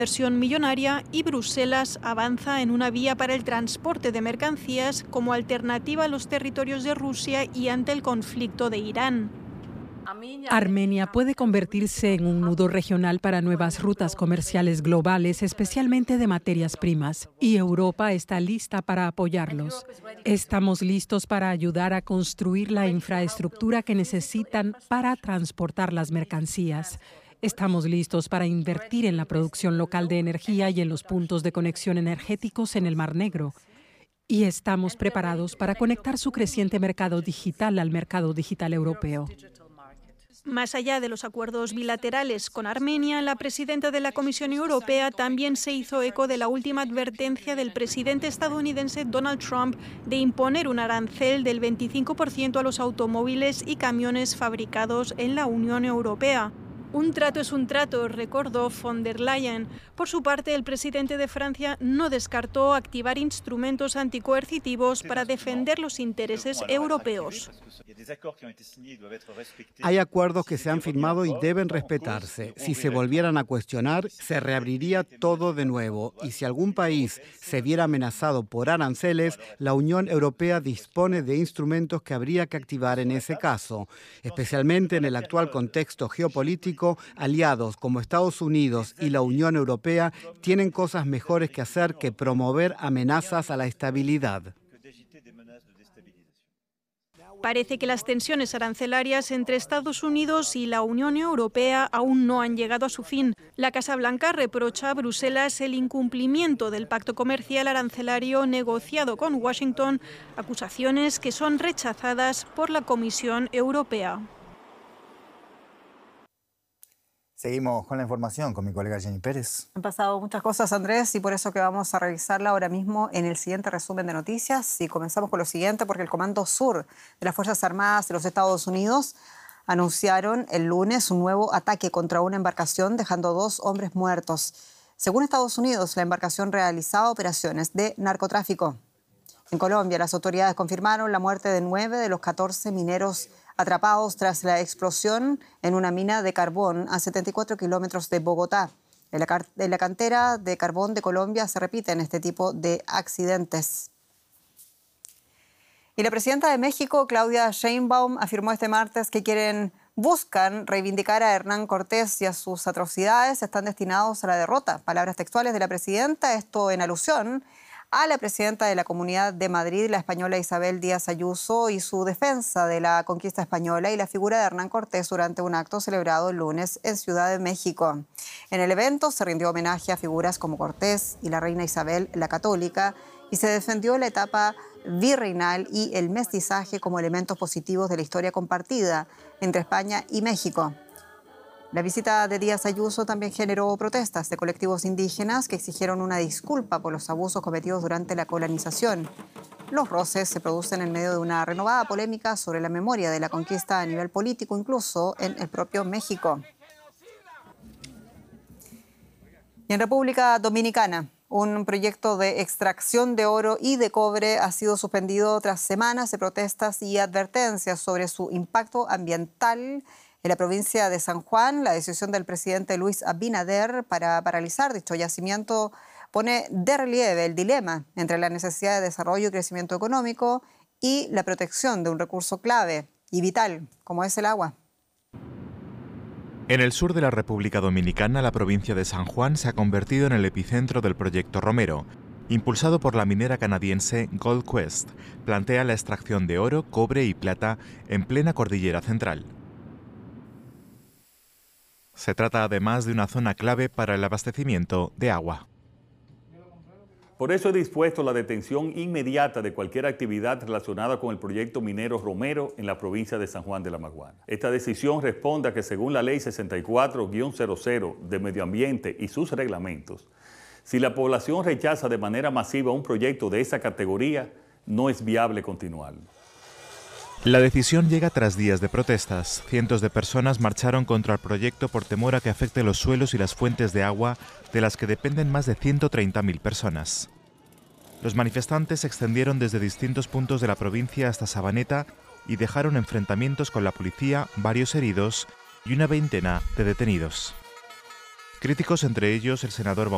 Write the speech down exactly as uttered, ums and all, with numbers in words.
inversión millonaria y Bruselas avanza en una vía para el transporte de mercancías como alternativa a los territorios de Rusia y ante el conflicto de Irán. Armenia puede convertirse en un nudo regional para nuevas rutas comerciales globales, especialmente de materias primas, y Europa está lista para apoyarlos. Estamos listos para ayudar a construir la infraestructura que necesitan para transportar las mercancías. Estamos listos para invertir en la producción local de energía y en los puntos de conexión energéticos en el Mar Negro. Y estamos preparados para conectar su creciente mercado digital al mercado digital europeo. Más allá de los acuerdos bilaterales con Armenia, la presidenta de la Comisión Europea también se hizo eco de la última advertencia del presidente estadounidense Donald Trump de imponer un arancel del veinticinco por ciento a los automóviles y camiones fabricados en la Unión Europea. Un trato es un trato, recordó von der Leyen. Por su parte, el presidente de Francia no descartó activar instrumentos anticoercitivos para defender los intereses europeos. Hay acuerdos que se han firmado y deben respetarse. Si se volvieran a cuestionar, se reabriría todo de nuevo. Y si algún país se viera amenazado por aranceles, la Unión Europea dispone de instrumentos que habría que activar en ese caso. Especialmente en el actual contexto geopolítico, aliados como Estados Unidos y la Unión Europea tienen cosas mejores que hacer que promover amenazas a la estabilidad. Parece que las tensiones arancelarias entre Estados Unidos y la Unión Europea aún no han llegado a su fin. La Casa Blanca reprocha a Bruselas el incumplimiento del pacto comercial arancelario negociado con Washington, acusaciones que son rechazadas por la Comisión Europea. Seguimos con la información con mi colega Jenny Pérez. Han pasado muchas cosas, Andrés, y por eso que vamos a revisarla ahora mismo en el siguiente resumen de noticias. Y comenzamos con lo siguiente, porque el Comando Sur de las Fuerzas Armadas de los Estados Unidos anunciaron el lunes un nuevo ataque contra una embarcación, dejando dos hombres muertos. Según Estados Unidos, la embarcación realizaba operaciones de narcotráfico. En Colombia, las autoridades confirmaron la muerte de nueve de los catorce mineros atrapados tras la explosión en una mina de carbón a setenta y cuatro kilómetros de Bogotá. En la, en la cantera de carbón de Colombia se repiten este tipo de accidentes. Y la presidenta de México, Claudia Sheinbaum, afirmó este martes que quieren, buscan reivindicar a Hernán Cortés y a sus atrocidades están destinados a la derrota. Palabras textuales de la presidenta, esto en alusión a la presidenta de la Comunidad de Madrid, la española Isabel Díaz Ayuso, y su defensa de la conquista española y la figura de Hernán Cortés durante un acto celebrado el lunes en Ciudad de México. En el evento se rindió homenaje a figuras como Cortés y la reina Isabel la Católica y se defendió la etapa virreinal y el mestizaje como elementos positivos de la historia compartida entre España y México. La visita de Díaz Ayuso también generó protestas de colectivos indígenas que exigieron una disculpa por los abusos cometidos durante la colonización. Los roces se producen en medio de una renovada polémica sobre la memoria de la conquista a nivel político, incluso en el propio México. Y en República Dominicana, un proyecto de extracción de oro y de cobre ha sido suspendido tras semanas de protestas y advertencias sobre su impacto ambiental. En la provincia de San Juan, la decisión del presidente Luis Abinader para paralizar dicho yacimiento pone de relieve el dilema entre la necesidad de desarrollo y crecimiento económico y la protección de un recurso clave y vital, como es el agua. En el sur de la República Dominicana, la provincia de San Juan se ha convertido en el epicentro del proyecto Romero. Impulsado por la minera canadiense Gold Quest, plantea la extracción de oro, cobre y plata en plena cordillera central. Se trata además de una zona clave para el abastecimiento de agua. Por eso he dispuesto la detención inmediata de cualquier actividad relacionada con el proyecto minero Romero en la provincia de San Juan de la Maguana. Esta decisión responde a que según la ley sesenta y cuatro guión cero cero de Medio Ambiente y sus reglamentos, si la población rechaza de manera masiva un proyecto de esa categoría, no es viable continuarlo. La decisión llega tras días de protestas. Cientos de personas marcharon contra el proyecto por temor a que afecte los suelos y las fuentes de agua de las que dependen más de ciento treinta mil personas. Los manifestantes se extendieron desde distintos puntos de la provincia hasta Sabaneta y dejaron enfrentamientos con la policía, varios heridos y una veintena de detenidos. Críticos, entre ellos el senador